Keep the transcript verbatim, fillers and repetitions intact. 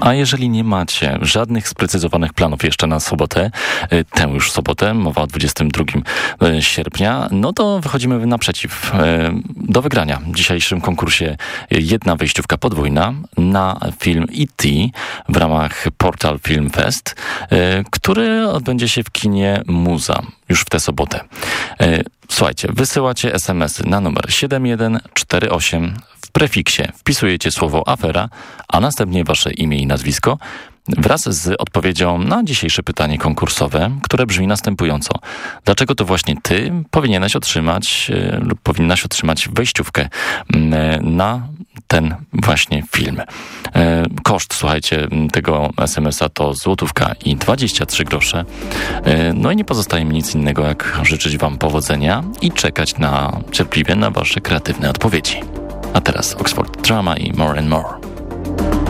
A jeżeli nie macie żadnych sprecyzowanych planów jeszcze na sobotę, tę już sobotę, mowa o dwudziestego drugiego sierpnia, no to wychodzimy naprzeciw. Do wygrania w dzisiejszym konkursie jedna wejściówka podwójna na film E T w ramach Portal Film Fest, który odbędzie się w kinie Muza już w tę sobotę. Słuchajcie, wysyłacie es em esy na numer siedem jeden cztery osiem, w prefiksie wpisujecie słowo afera, a następnie wasze imię i nazwisko wraz z odpowiedzią na dzisiejsze pytanie konkursowe, które brzmi następująco. Dlaczego to właśnie ty powinieneś otrzymać lub powinnaś otrzymać wejściówkę na ten właśnie film? Koszt, słuchajcie, tego es emesa to złotówka i dwadzieścia trzy grosze. No i nie pozostaje mi nic innego, jak życzyć wam powodzenia i czekać na cierpliwie na wasze kreatywne odpowiedzi. A teraz Oxford Drama i More and More.